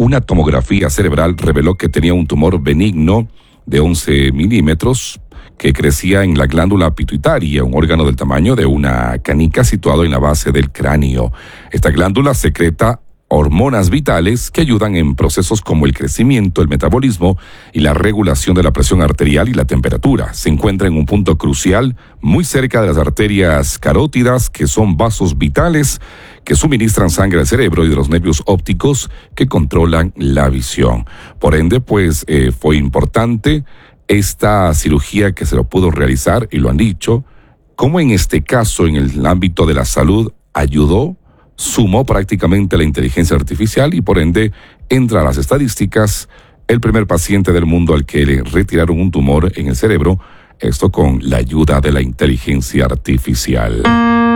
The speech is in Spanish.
una tomografía cerebral reveló que tenía un tumor benigno de 11 milímetros que crecía en la glándula pituitaria, un órgano del tamaño de una canica situado en la base del cráneo. Esta glándula secreta hormonas vitales que ayudan en procesos como el crecimiento, el metabolismo y la regulación de la presión arterial y la temperatura. Se encuentra en un punto crucial muy cerca de las arterias carótidas, que son vasos vitales que suministran sangre al cerebro, y de los nervios ópticos que controlan la visión. Por ende, fue importante esta cirugía que se lo pudo realizar, y lo han dicho, como en este caso, en el ámbito de la salud, ayudó, sumó prácticamente la inteligencia artificial y por ende entra a las estadísticas el primer paciente del mundo al que le retiraron un tumor en el cerebro, esto con la ayuda de la inteligencia artificial.